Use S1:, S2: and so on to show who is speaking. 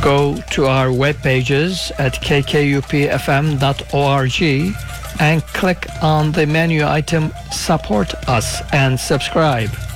S1: go to our web pages at kkupfm.org and click on the menu item Support Us and subscribe.